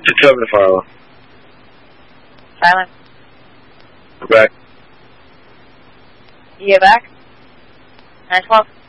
Determine the fire alarm. Silent. We're back. You get back? 912.